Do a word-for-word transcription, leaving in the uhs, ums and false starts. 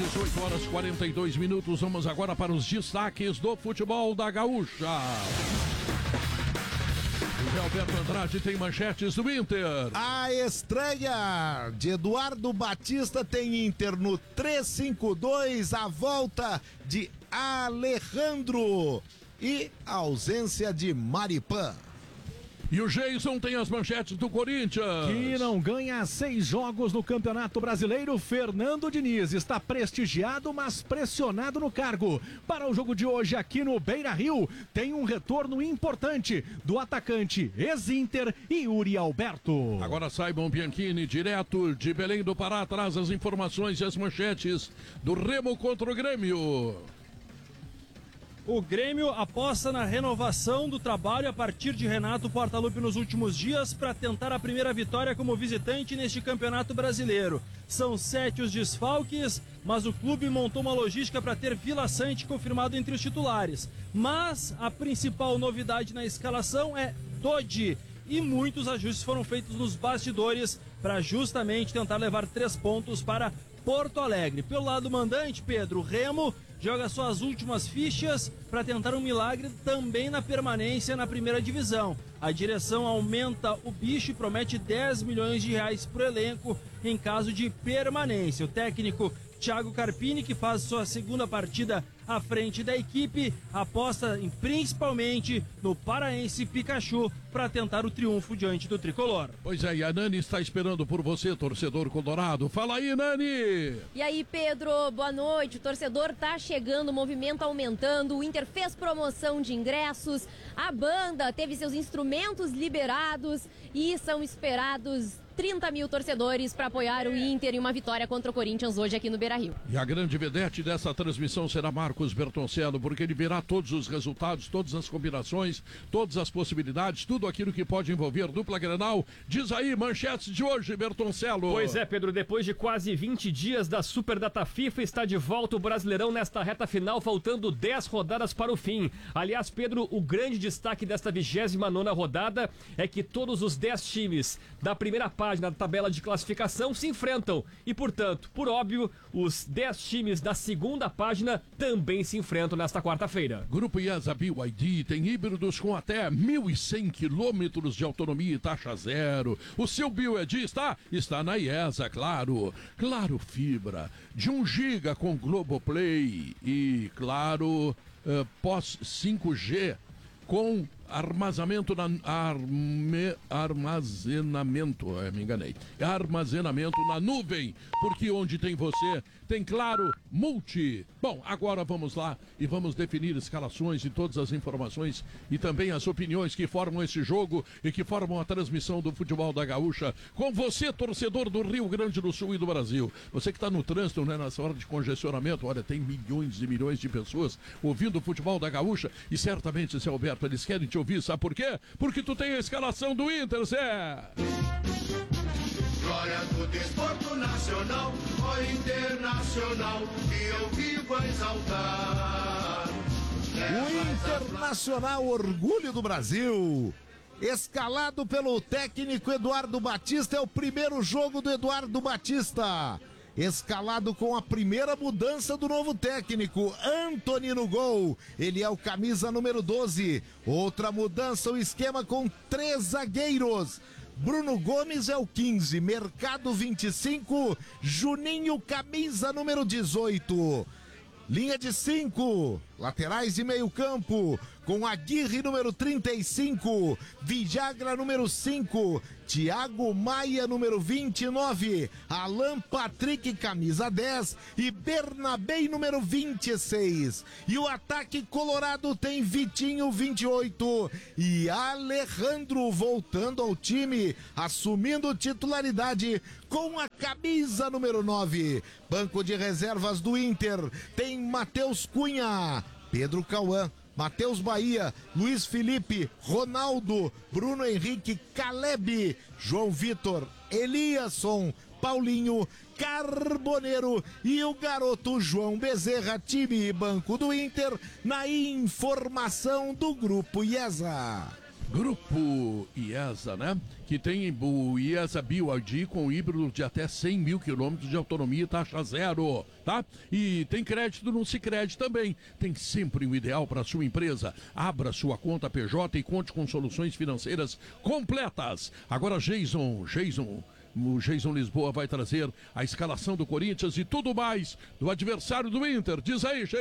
dezoito horas e quarenta e dois minutos. Vamos agora para os destaques do futebol da Gaúcha. José Alberto Andrade tem manchetes do Inter. A estreia de Eduardo Batista tem Inter no três cinco dois, a volta de Alejandro e a ausência de Maripã. E o Geison tem as manchetes do Corinthians. Que não ganha seis jogos no Campeonato Brasileiro, Fernando Diniz está prestigiado, mas pressionado no cargo. Para o jogo de hoje aqui no Beira-Rio, tem um retorno importante do atacante ex-Inter, Yuri Alberto. Agora Saibon Bianchini, direto de Belém do Pará, traz as informações e as manchetes do Remo contra o Grêmio. O Grêmio aposta na renovação do trabalho a partir de Renato Portaluppi nos últimos dias para tentar a primeira vitória como visitante neste Campeonato Brasileiro. São sete os desfalques, mas o clube montou uma logística para ter Vila Sante confirmado entre os titulares. Mas a principal novidade na escalação é Dodi. E muitos ajustes foram feitos nos bastidores para justamente tentar levar três pontos para Porto Alegre. Pelo lado mandante, Pedro, Remo joga suas últimas fichas para tentar um milagre também na permanência na primeira divisão. A direção aumenta o bicho e promete dez milhões de reais para o elenco em caso de permanência. O técnico Thiago Carpini, que faz sua segunda partida à frente da equipe, aposta em, principalmente no paraense Pikachu para tentar o triunfo diante do tricolor. Pois é, e a Nani está esperando por você, torcedor colorado. Fala aí, Nani! E aí, Pedro, boa noite. O torcedor tá chegando, o movimento aumentando, o Inter fez promoção de ingressos, a banda teve seus instrumentos liberados e são esperados trinta mil torcedores para apoiar o Inter em uma vitória contra o Corinthians hoje aqui no Beira-Rio. E a grande vedete dessa transmissão será Marcos Bertoncello, porque ele verá todos os resultados, todas as combinações, todas as possibilidades, tudo aquilo que pode envolver dupla Grenal. Diz aí, manchetes de hoje, Bertoncello. Pois é, Pedro, depois de quase vinte dias da Superdata FIFA, está de volta o Brasileirão nesta reta final, faltando dez rodadas para o fim. Aliás, Pedro, o grande destaque desta vigésima nona rodada é que todos os dez times da primeira parte na tabela de classificação se enfrentam e, portanto, por óbvio, os dez times da segunda página também se enfrentam nesta quarta-feira. Grupo IESA B Y D tem híbridos com até mil e cem quilômetros de autonomia e taxa zero. O seu B Y D está? Está na IESA, claro. Claro Fibra, de um giga com Globoplay e, claro, uh, pós cinco G com armazenamento na arme, armazenamento, é, me enganei. Armazenamento na nuvem, porque onde tem você, tem Claro Multi. Bom, agora vamos lá e vamos definir escalações e todas as informações e também as opiniões que formam esse jogo e que formam a transmissão do futebol da Gaúcha. Com você, torcedor do Rio Grande do Sul e do Brasil. Você que está no trânsito, né, nessa hora de congestionamento, olha, tem milhões e milhões de pessoas ouvindo o futebol da Gaúcha e certamente, seu Alberto, eles querem te ouvir, sabe por quê? Porque tu tem a escalação do Inter, Zé! Glória do desporto nacional, ó internacional, que eu vivo a exaltar. O Internacional, orgulho do Brasil. Escalado pelo técnico Eduardo Batista, é o primeiro jogo do Eduardo Batista. Escalado com a primeira mudança do novo técnico, Antony no gol. Ele é o camisa número doze. Outra mudança, o esquema com três zagueiros. Bruno Gomes é o quinze, Mercado vinte e cinco, Juninho camisa número dezoito. Linha de cinco, laterais e meio campo, com Aguirre número trinta e cinco, Villagra número cinco, Thiago Maia número vinte e nove, Alan Patrick camisa dez e Bernabé número vinte e seis. E o ataque colorado tem Vitinho vinte e oito e Alejandro voltando ao time, assumindo titularidade com a camisa número nove. Banco de reservas do Inter tem Matheus Cunha, Pedro Cauã, Matheus Bahia, Luiz Felipe, Ronaldo, Bruno Henrique, Caleb, João Vitor, Eliasson, Paulinho, Carboneiro e o garoto João Bezerra. Time e banco do Inter na informação do Grupo IESA. Grupo IESA, né? Que tem o IESA Bio I D com híbrido de até cem mil quilômetros de autonomia e taxa zero, tá? E tem crédito no Sicredi também. Tem sempre o ideal para sua empresa. Abra sua conta P J e conte com soluções financeiras completas. Agora, Jason, Jason... O Jason Lisboa vai trazer a escalação do Corinthians e tudo mais do adversário do Inter. Diz aí, Jason.